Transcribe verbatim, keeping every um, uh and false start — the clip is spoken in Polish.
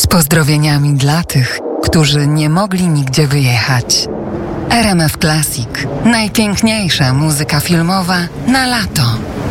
Z pozdrowieniami dla tych, którzy nie mogli nigdzie wyjechać. R M F Classic. Najpiękniejsza muzyka filmowa na lato.